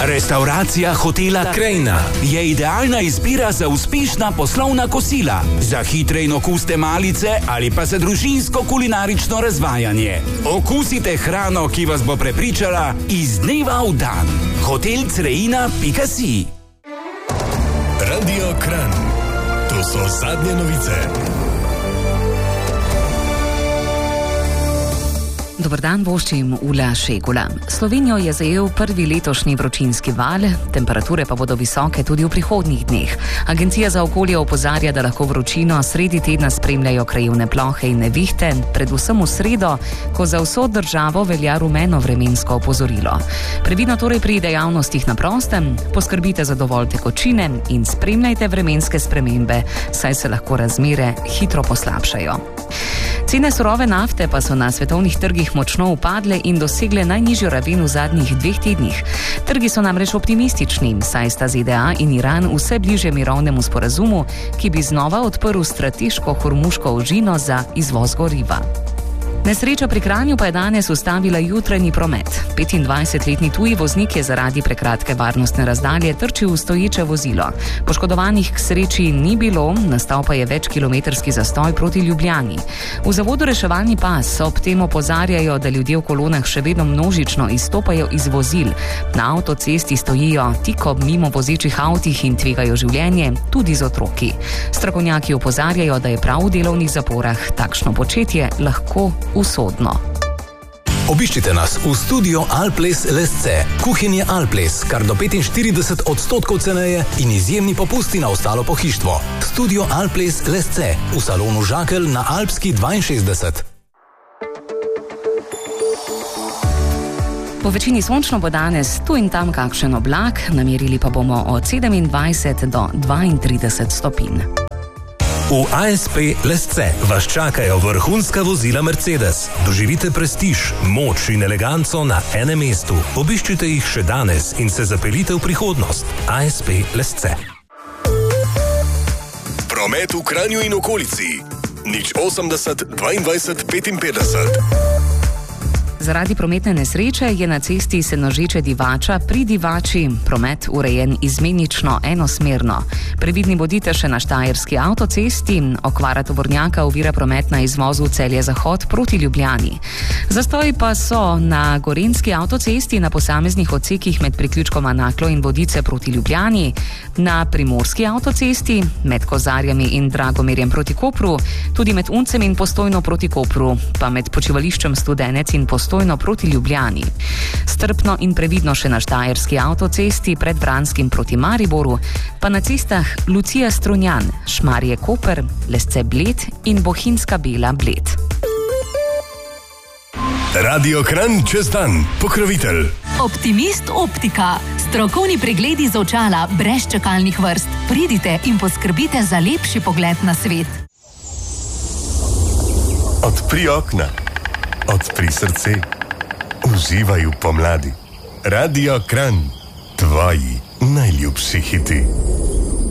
Restauracija hotela Krajina je idealna izbira za uspešna poslovna kosila, za hitre in okuste malice ali pa za družinsko kulinarično razvajanje. Okusite hrano, ki vas bo prepričala iz dneva v dan. hotelcreina.si. Radio Kranj. To so zadnje novice. Dobar dan, voščim Ula Šegula. Slovenijo je zajel prvi letošnji vročinski val, temperature pa bodo visoke tudi v prihodnjih dneh. Agencija za okolje opozarja, da lahko vročino sredi tedna spremljajo krajevne plohe in nevihte, predvsem v sredo, ko za vso državo velja rumeno vremensko opozorilo. Previdno torej pri dejavnostih na prostem, poskrbite za dovolj tekočine in spremljajte vremenske spremembe, saj se lahko razmere hitro poslabšajo. Cene surove nafte pa so na svetovnih trgih močno upadle in dosegle najnižjo raven v zadnjih 2 tednih. Trgi so namreč optimistični, saj sta ZDA in Iran vse bliže mirovnemu sporazumu, ki bi znova odprl strateško hormuško ožino za izvoz goriva. Nesreča pri Kranju pa je danes ustavila jutranji promet. 25-letni tuji voznik je zaradi prekratke varnostne razdalje trčil v stoječe vozilo. Poškodovanih k sreči ni bilo, nastal pa je večkilometrski zastoj proti Ljubljani. V zavodu reševalni pas ob tem opozarjajo, da ljudje v kolonah še vedno množično izstopajo iz vozil. Na avtocesti stojijo tik ob mimo vozečih avtih in tvegajo življenje, tudi z otroki. Strokovnjaki opozarjajo, da je prav v delovnih zaporah takšno početje lahko usodno. Obiščite nas v studio Alplace Lesce. Kuhinje Alplace, kar do 45% ceneje in izjemni popusti na ostalo pohištvo. Studio Alplace Lesce v salonu Žakelj na Alpski 62. Po večini sončno bo danes tu in tam kakšen oblak, namerili pa bomo od 27 do 32 stopinj. V ASP Lesce vas čakajo vrhunska vozila Mercedes. Doživite prestiž, moč in eleganco na enem mestu. Obiščite jih še danes in se zapeljite v prihodnost. ASP Lesce. Promet v Kranju in okolici. 080 22 55. Zaradi prometne nesreče je na cesti Senožeče-Divača pri Divači promet urejen izmenično enosmerno. Previdni bodite še na štajerski avtocesti, okvara tovornjaka ovira promet na izvozu Celje-Zahod proti Ljubljani. Zastoji pa so na gorenjski avtocesti na posameznih odsekih med priključkoma Naklo in Vodice proti Ljubljani, na primorski avtocesti med Kozarjami in Dragomerjem proti Kopru, tudi med Uncem in Postojno proti Kopru, pa med počivališčem Studenec in Postojno proti Ljubljani. Strpno in previdno še na štajerski avtocesti pred Vranskim proti Mariboru, pa na cestah Lucija Strunjan, Šmarje Koper, Lesce Bled in Bohinjska Bela Bled. Radio Kranj čez dan, pokrovitelj. Optimist Optika. Strokovni pregledi za očala brez čakalnih vrst. Pridite in poskrbite za lepši pogled na svet. Odpri okna. Odpri srce. Uživaj v pomladi. Radio Kranj. Tvoji najljubši hiti.